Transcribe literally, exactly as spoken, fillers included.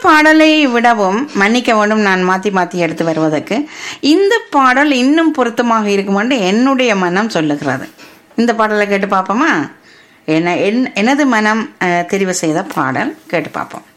பாடலை விடவும் மன்னிக்க வேண்டும், நான் மாற்றி மாற்றி எடுத்து வருவதற்கு இந்த பாடல் இன்னும் பொருத்தமாக இருக்கும் என்று என்னுடைய மனம் சொல்லுகிறது. இந்த பாடலை கேட்டு பார்ப்போமா? என்ன என் எனது மனம் அஹ், தெரிவு செய்த பாடல் கேட்டு பார்ப்போம்.